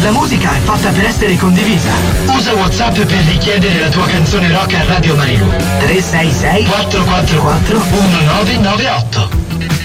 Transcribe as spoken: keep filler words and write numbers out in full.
La musica è fatta per essere condivisa. Usa WhatsApp per richiedere la tua canzone rock a Radio Marilu. tre sei sei quattro quattro quattro uno nove nove otto.